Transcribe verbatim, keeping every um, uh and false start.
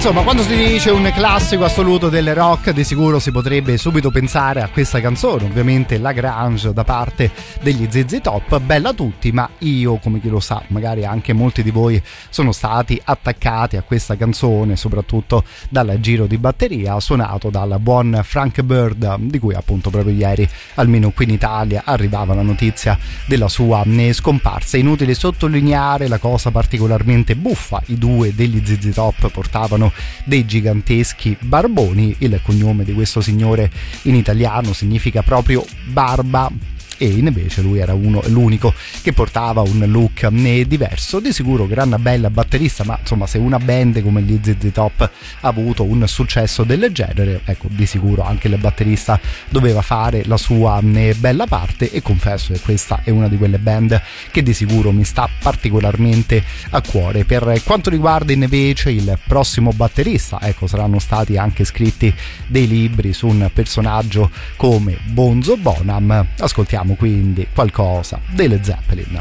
Insomma, quando si dice un classico assoluto del rock, di sicuro si potrebbe subito pensare a questa canzone, ovviamente La Grange da parte degli Z Z Top. Bella a tutti, ma io, come chi lo sa, magari anche molti di voi sono stati attaccati a questa canzone, soprattutto dal giro di batteria suonato dal buon Frank Bird, di cui appunto proprio ieri, almeno qui in Italia, arrivava la notizia della sua scomparsa. Inutile sottolineare la cosa particolarmente buffa: i due degli Z Z Top portavano dei giganteschi barboni. Il cognome di questo signore in italiano significa proprio barba, e invece lui era uno, l'unico che portava un look diverso. Di sicuro gran bella batterista, ma insomma, se una band come gli Z Z Top ha avuto un successo del genere, ecco, di sicuro anche il batterista doveva fare la sua bella parte, e confesso che questa è una di quelle band che di sicuro mi sta particolarmente a cuore. Per quanto riguarda invece il prossimo batterista, ecco, saranno stati anche scritti dei libri su un personaggio come Bonzo Bonham. Ascoltiamo quindi qualcosa dei Led Zeppelin.